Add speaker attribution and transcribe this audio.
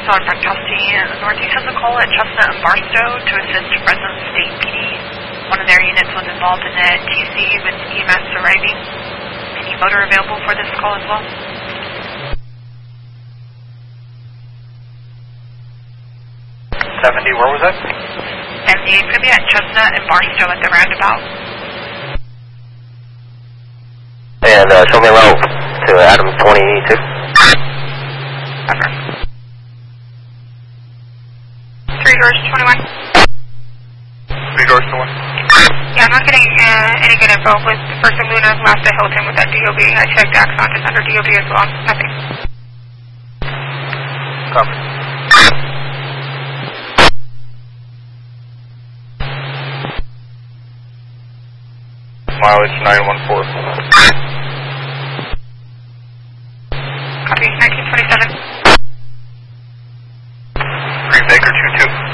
Speaker 1: on Francasti. Northeast has a call at Chestnut and Barstow to assist Fresno State PD. One of their units was involved in a TC with EMS arriving. Any motor available for this call as well?
Speaker 2: Where was that?
Speaker 1: 78, could be at Chestnut and Barstow at the roundabout.
Speaker 3: And show me a route to Adam 22.
Speaker 1: Over. 3 doors 21.
Speaker 2: 3 doors to 1.
Speaker 1: Yeah, I'm not getting any good info with the person Luna last to Hilton with that DOB. I checked Axon is under DOB as well. Nothing.
Speaker 2: Copy. Mileage 914.
Speaker 1: Copy, 1927.
Speaker 2: Green Baker 22.